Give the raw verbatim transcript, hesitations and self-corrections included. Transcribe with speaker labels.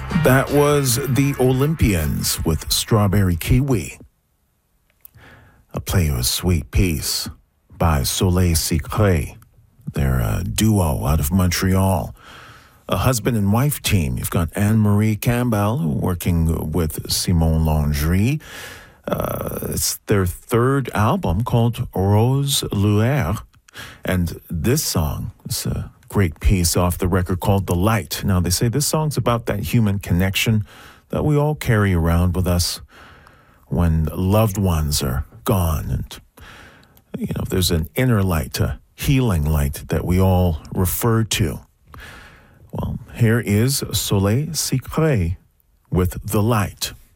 Speaker 1: That was the Olympians with Strawberry Kiwi. A play of Sweet Peace by Soleil Secret. They're a duo out of Montreal. A husband and wife team. You've got Anne-Marie Campbell working with Simon Landry. Uh, it's their third album called Rose Lueur. And this song is a great piece off the record called The Light. Now, they say this song's about that human connection that we all carry around with us when loved ones are gone. And, you know, there's an inner light, a healing light that we all refer to. Well, here is Soleil Secret with The Light.